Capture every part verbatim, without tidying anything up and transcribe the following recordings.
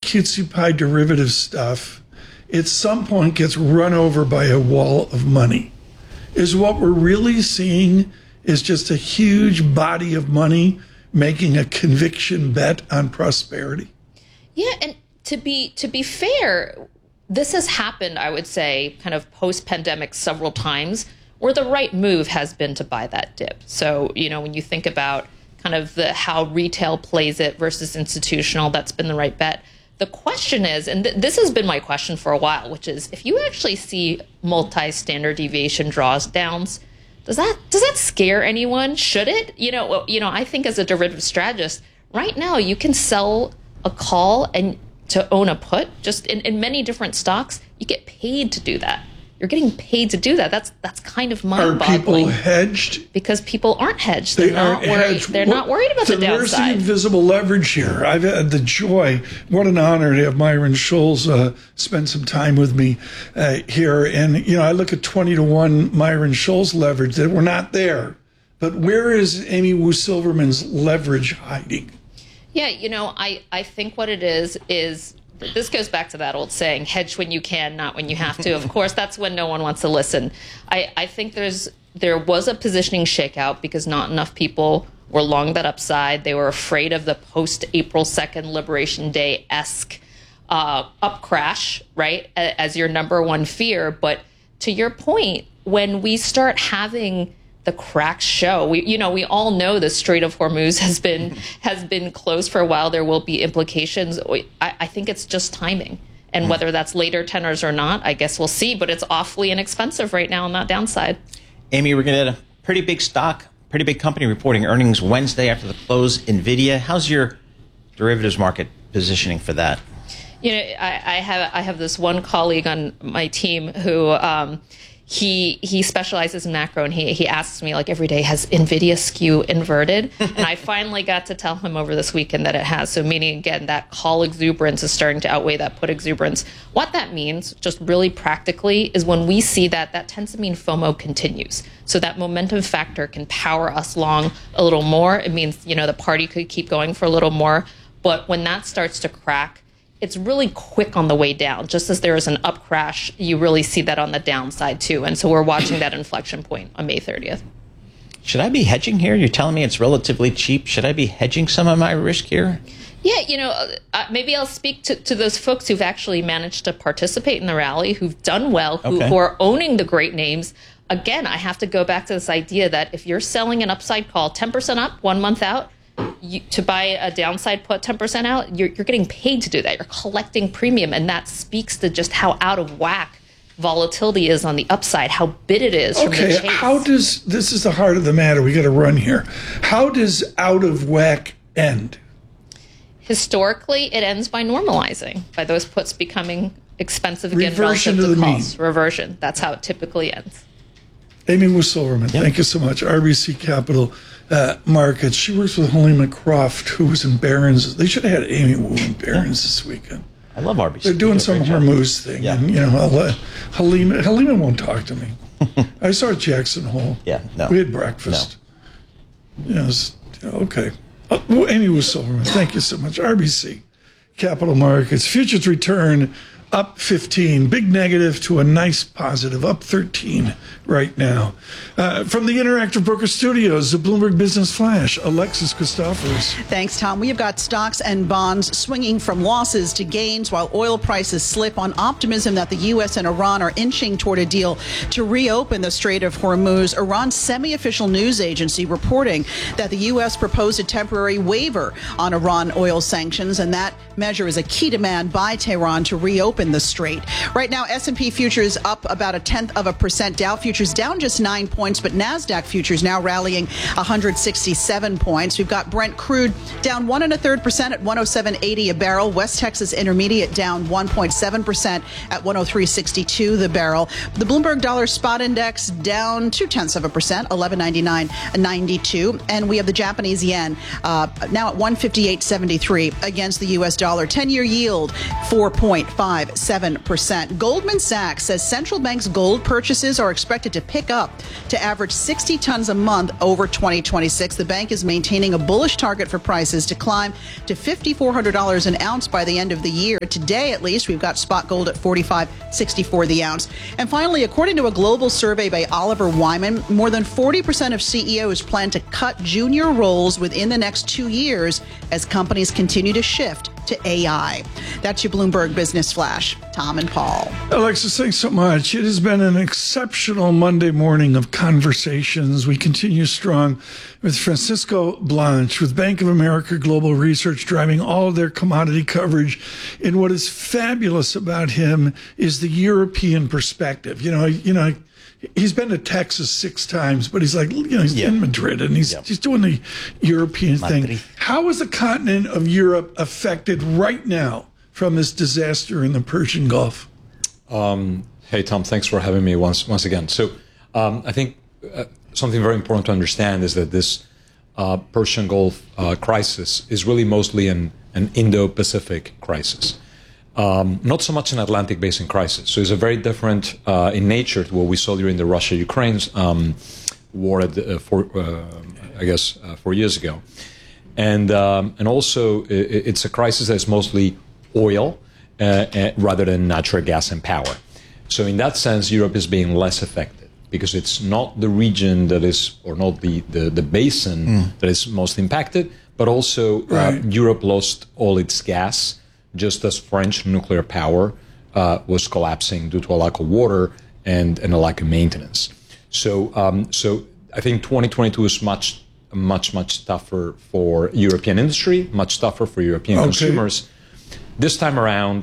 cutesy pie derivative stuff at some point gets run over by a wall of money. Is what we're really seeing is just a huge body of money making a conviction bet on prosperity? Yeah, and to be to be fair, this has happened, I would say, kind of post-pandemic several times, where the right move has been to buy that dip. So, you know, when you think about kind of the how retail plays it versus institutional, that's been the right bet. The question is, and th- this has been my question for a while, which is, if you actually see multi-standard deviation drawdowns, does that does that scare anyone? Should it? You know, you know, I think as a derivative strategist, right now you can sell a call and to own a put. Just in, in many different stocks, you get paid to do that. You're getting paid to do that. That's that's kind of mind-boggling. Are people hedged? Because people aren't hedged. They're They not aren't worried. hedged. They're What- not worried about so the where's the downside. invisible leverage here? I've had the joy. What an honor to have Myron Scholes uh, spend some time with me uh, here. And you know, I look at twenty to one Myron Scholes leverage that we're not there. But where is Amy Wu Silverman's leverage hiding? Yeah, you know, I, I think what it is is this goes back to that old saying, hedge when you can, not when you have to. Of course, that's when no one wants to listen. I, I think there's there was a positioning shakeout because not enough people were long that upside. They were afraid of the post-April second Liberation Day-esque uh, up crash, right, as your number one fear. But to your point, when we start having the cracks show, we, you know, we all know the Strait of Hormuz has been has been closed for a while. There will be implications. I, I think it's just timing. And whether that's later tenors or not, I guess we'll see. But it's awfully inexpensive right now on that downside. Amy, we're going to get a pretty big stock, pretty big company reporting earnings Wednesday after the close, NVIDIA. How's your derivatives market positioning for that? You know, I, I have I have this one colleague on my team who um, he he specializes in macro, and he he asks me like every day, has NVIDIA skew inverted? And I finally got to tell him over this weekend that it has. So meaning again that call exuberance is starting to outweigh that put exuberance. What that means, just really practically, is when we see that, that tends to mean FOMO continues. So that momentum factor can power us long a little more. It means, you know, the party could keep going for a little more. But when that starts to crack, it's really quick on the way down. Just as there is an up crash, you really see that on the downside too. And so we're watching that inflection point on May thirtieth. Should I be hedging here? You're telling me it's relatively cheap. Should I be hedging some of my risk here? Yeah, you know, uh, maybe I'll speak to, to those folks who've actually managed to participate in the rally, who've done well, who, Okay. who are owning the great names. Again, I have to go back to this idea that if you're selling an upside call ten percent up one month out, You, to buy a downside put ten percent out, you're, you're getting paid to do that. You're collecting premium, and that speaks to just how out of whack volatility is on the upside, how bid it is from the Okay, chase. how does, this is the heart of the matter, we got to run here. How does out of whack end? Historically, it ends by normalizing, by those puts becoming expensive again Reversion relative to to the cost. mean. Reversion. That's how it typically ends. Amy Wu Silverman, thank you so much. R B C Capital uh, Markets. She works with Halima Croft, who was in Barron's. They should have had Amy Wu in Barron's this weekend. I love R B C. They're doing They do a some great job. Hormuz thing. Yeah. And, you know, I'll let Halima, Halima won't talk to me. I saw her at Jackson Hole. Yeah, no. We had breakfast. Yes. Okay. Uh, well, Amy Wu Silverman, thank you so much. R B C Capital Markets. Futures return up fifteen. Big negative to a nice positive, up thirteen right now. Uh, from the Interactive Broker Studios, the Bloomberg Business Flash, Alexis Christophers. Thanks, Tom. We've got stocks and bonds swinging from losses to gains while oil prices slip on optimism that the U S and Iran are inching toward a deal to reopen the Strait of Hormuz. Iran's semi-official news agency reporting that the U S proposed a temporary waiver on Iran oil sanctions, and that measure is a key demand by Tehran to reopen the strait. Right now, S and P futures up about a tenth of a percent. Dow futures down just nine points, but NASDAQ futures now rallying one hundred sixty-seven points. We've got Brent crude down one and a third percent at one oh seven eighty a barrel. West Texas Intermediate down one point seven percent at one oh three sixty-two the barrel. The Bloomberg Dollar Spot Index down two tenths of a percent, eleven ninety-nine ninety-two. And we have the Japanese yen uh, now at one fifty-eight seventy-three against the U S dollar. ten-year yield four point five five seven percent. Goldman Sachs says central banks' gold purchases are expected to pick up to average sixty tons a month over twenty twenty-six. The bank is maintaining a bullish target for prices to climb to five thousand four hundred dollars an ounce by the end of the year. Today, at least, we've got spot gold at forty-five sixty-four the ounce. And finally, according to a global survey by Oliver Wyman, more than forty percent of C E Os plan to cut junior roles within the next two years as companies continue to shift to A I. That's your Bloomberg Business Flash. Tom and Paul. Alexis, thanks so much. It has been an exceptional Monday morning of conversations. We continue strong with Francisco Blanch with Bank of America Global Research driving all of their commodity coverage. And what is fabulous about him is the European perspective. You know, you know, he's been to Texas six times, but he's like, you know, he's yeah. in Madrid and he's Yep. he's doing the European Madrid. thing. How is the continent of Europe affected right now from this disaster in the Persian Gulf? Um, hey, Tom, thanks for having me once once again. So um, I think uh, something very important to understand is that this uh, Persian Gulf uh, crisis is really mostly an, an Indo-Pacific crisis. Um, not so much an Atlantic Basin crisis. So it's a very different uh, in nature to what we saw during the Russia-Ukraine um, war, at the, uh, four, uh, I guess, uh, four years ago. And um, and also it, it's a crisis that is mostly oil uh, uh, rather than natural gas and power. So in that sense, Europe is being less affected because it's not the region that is, or not the, the, the basin mm. that is most impacted, but also uh, right. Europe lost all its gas, just as French nuclear power uh, was collapsing due to a lack of water and, and a lack of maintenance. So, um, so I think twenty twenty-two is much, much, much tougher for European industry, much tougher for European okay. consumers. This time around,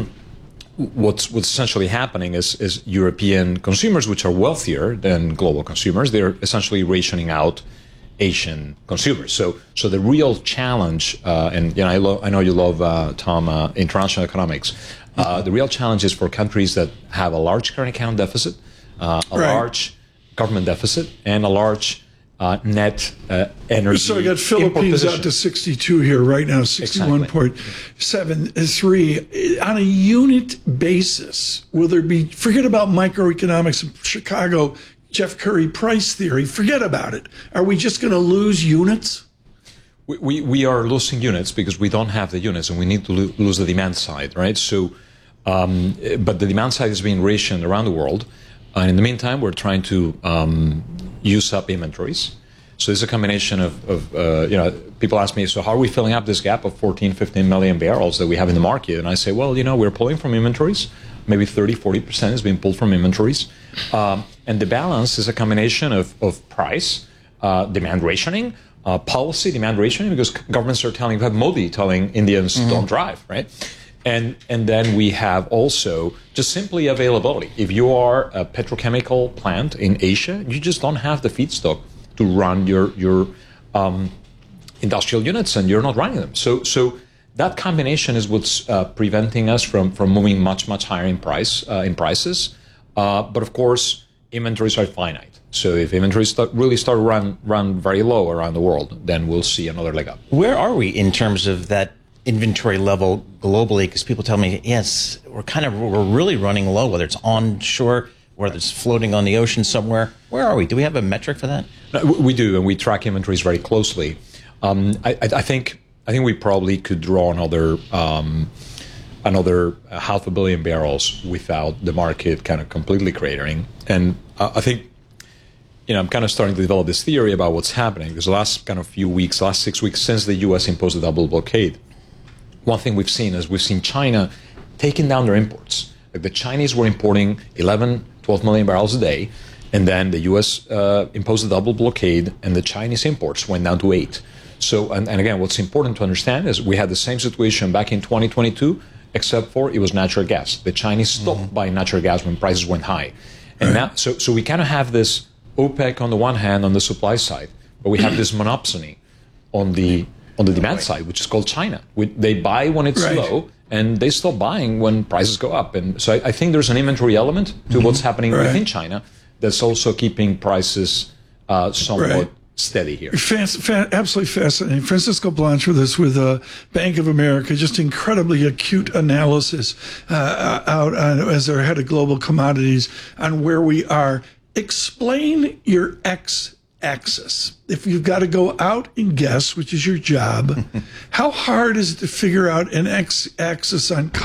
what's what's essentially happening is, is European consumers, which are wealthier than global consumers, they're essentially rationing out Asian consumers. So, so the real challenge, uh, and you know, I, lo- I know you love uh, Tom, uh, international economics. Uh, the real challenge is for countries that have a large current account deficit, uh, a right. large government deficit, and a large uh, net uh, energy. So I got Philippines out to sixty-two here right now, sixty-one point seven three. On a unit basis, will there be, forget about microeconomics in Chicago, Jeff Curry price theory, forget about it. Are we just going to lose units? We, we, we are losing units because we don't have the units and we need to lo- lose the demand side, right? So, um, but the demand side is being rationed around the world. And in the meantime, we're trying to um, use up inventories. So it's a combination of, of uh, you know, people ask me, so how are we filling up this gap of fourteen, fifteen million barrels that we have in the market? And I say, well, you know, we're pulling from inventories. Maybe thirty, forty percent is being pulled from inventories. Um, and the balance is a combination of, of price, uh, demand rationing, uh, policy, demand rationing, because governments are telling, you have Modi telling Indians mm-hmm. don't drive, right? And and then we have also just simply availability. If you are a petrochemical plant in Asia, you just don't have the feedstock to run your your um, industrial units, and you're not running them. So so that combination is what's uh, preventing us from, from moving much much higher in price uh, in prices. Uh, but of course, inventories are finite. So if inventories start, really start to run run very low around the world, then we'll see another leg up. Where are we in terms of that inventory level globally? Because people tell me, yes, we're kind of we're really running low, whether it's onshore, whether it's floating on the ocean somewhere. Where are we? Do we have a metric for that? No, we do, and we track inventories very closely. Um, I, I, I think I think we probably could draw another um, another half a billion barrels without the market kind of completely cratering. And uh, I think, you know, I'm kind of starting to develop this theory about what's happening, because the last kind of few weeks, last six weeks since the U S imposed a double blockade, one thing we've seen is we've seen China taking down their imports. Like the Chinese were importing eleven, twelve million barrels a day, and then the U S uh, imposed a double blockade, and the Chinese imports went down to eight. So, and, and again, what's important to understand is we had the same situation back in twenty twenty-two, except for it was natural gas. The Chinese stopped mm-hmm. buying natural gas when prices went high. And now, so, so we kind of have this OPEC on the one hand on the supply side, but we have this monopsony on the on the demand side, which is called China. We, they buy when it's right. low, and they stop buying when prices go up. And so I, I think there's an inventory element to mm-hmm. what's happening right. within China that's also keeping prices uh, somewhat right. steady here. Fas- fa- absolutely fascinating. Francisco Blanch with us with uh, Bank of America, just incredibly acute analysis uh, out on, as their head of global commodities on where we are. Explain your x-axis. If you've got to go out and guess, which is your job, how hard is it to figure out an x-axis on